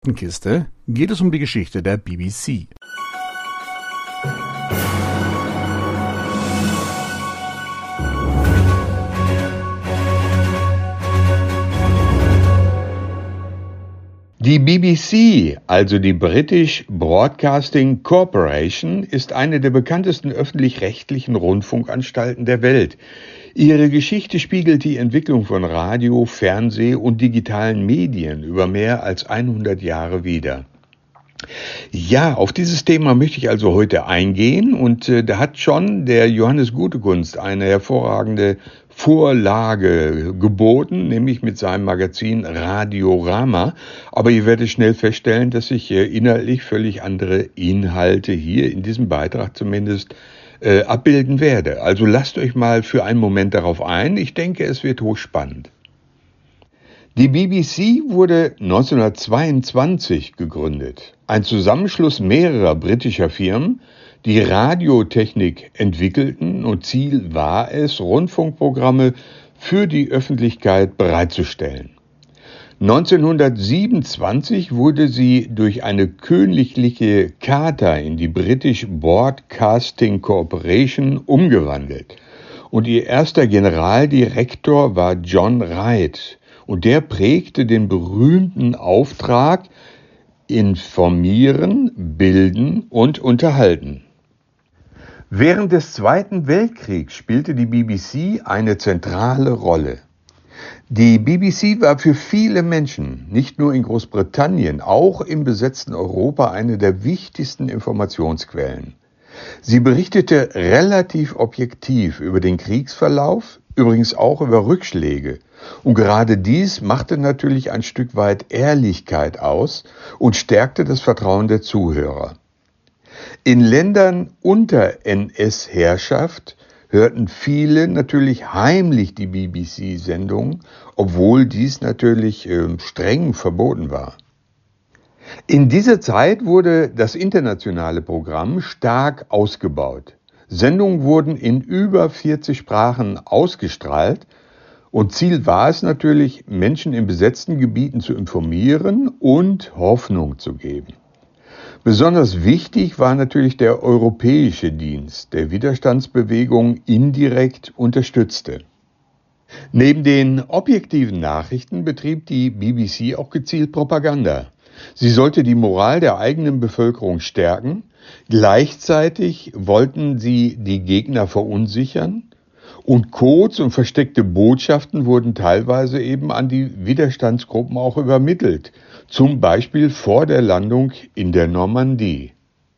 Kiste geht es um die Geschichte der BBC. Die BBC, also die British Broadcasting Corporation, ist eine der bekanntesten öffentlich-rechtlichen Rundfunkanstalten der Welt. Ihre Geschichte spiegelt die Entwicklung von Radio, Fernseh und digitalen Medien über mehr als 100 Jahre wider. Ja, auf dieses Thema möchte ich also heute eingehen und da hat schon der Johannes Gutekunst eine hervorragende Vorlage geboten, nämlich mit seinem Magazin Radiorama. Aber ihr werdet schnell feststellen, dass ich inhaltlich völlig andere Inhalte hier in diesem Beitrag zumindest abbilden werde. Also lasst euch mal für einen Moment darauf ein. Ich denke, es wird hochspannend. Die BBC wurde 1922 gegründet. Ein Zusammenschluss mehrerer britischer Firmen, die Radiotechnik entwickelten, und Ziel war es, Rundfunkprogramme für die Öffentlichkeit bereitzustellen. 1927 wurde sie durch eine königliche Charta in die British Broadcasting Corporation umgewandelt. Und ihr erster Generaldirektor war John Wright. Und der prägte den berühmten Auftrag: informieren, bilden und unterhalten. Während des Zweiten Weltkriegs spielte die BBC eine zentrale Rolle. Die BBC war für viele Menschen, nicht nur in Großbritannien, auch im besetzten Europa, eine der wichtigsten Informationsquellen. Sie berichtete relativ objektiv über den Kriegsverlauf, übrigens auch über Rückschläge. Und gerade dies machte natürlich ein Stück weit Ehrlichkeit aus und stärkte das Vertrauen der Zuhörer. In Ländern unter NS-Herrschaft hörten viele natürlich heimlich die BBC-Sendung, obwohl dies natürlich streng verboten war. In dieser Zeit wurde das internationale Programm stark ausgebaut. Sendungen wurden in über 40 Sprachen ausgestrahlt und Ziel war es natürlich, Menschen in besetzten Gebieten zu informieren und Hoffnung zu geben. Besonders wichtig war natürlich der europäische Dienst, der Widerstandsbewegung indirekt unterstützte. Neben den objektiven Nachrichten betrieb die BBC auch gezielt Propaganda. Sie sollte die Moral der eigenen Bevölkerung stärken, gleichzeitig wollten sie die Gegner verunsichern und Codes und versteckte Botschaften wurden teilweise eben an die Widerstandsgruppen auch übermittelt, zum Beispiel vor der Landung in der Normandie.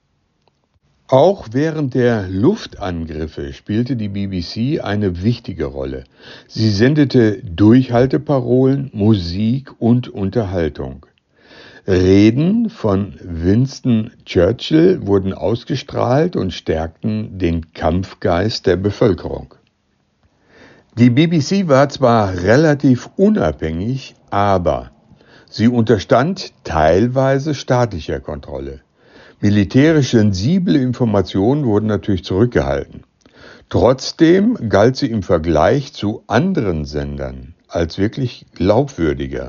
Auch während der Luftangriffe spielte die BBC eine wichtige Rolle. Sie sendete Durchhalteparolen, Musik und Unterhaltung. Reden von Winston Churchill wurden ausgestrahlt und stärkten den Kampfgeist der Bevölkerung. Die BBC war zwar relativ unabhängig, aber sie unterstand teilweise staatlicher Kontrolle. Militärisch sensible Informationen wurden natürlich zurückgehalten. Trotzdem galt sie im Vergleich zu anderen Sendern als wirklich glaubwürdiger.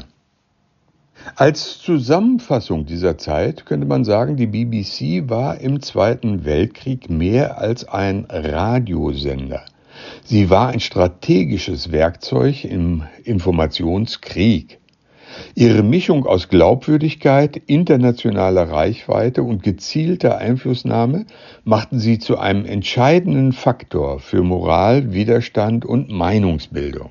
Als Zusammenfassung dieser Zeit könnte man sagen, die BBC war im Zweiten Weltkrieg mehr als ein Radiosender. Sie war ein strategisches Werkzeug im Informationskrieg. Ihre Mischung aus Glaubwürdigkeit, internationaler Reichweite und gezielter Einflussnahme machten sie zu einem entscheidenden Faktor für Moral, Widerstand und Meinungsbildung.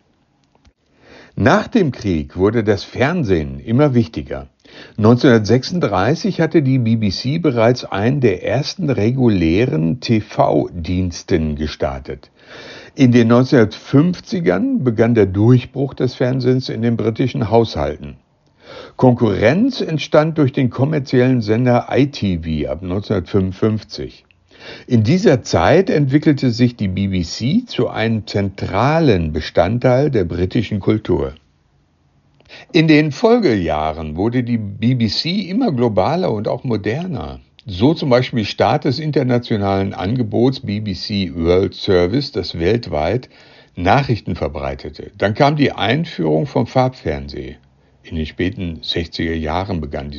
Nach dem Krieg wurde das Fernsehen immer wichtiger. 1936 hatte die BBC bereits einen der ersten regulären TV-Diensten gestartet. In den 1950ern begann der Durchbruch des Fernsehens in den britischen Haushalten. Konkurrenz entstand durch den kommerziellen Sender ITV ab 1955. In dieser Zeit entwickelte sich die BBC zu einem zentralen Bestandteil der britischen Kultur. In den Folgejahren wurde die BBC immer globaler und auch moderner. So zum Beispiel Start des internationalen Angebots BBC World Service, das weltweit Nachrichten verbreitete. Dann kam die Einführung vom Farbfernsehen. In den späten 60er Jahren begann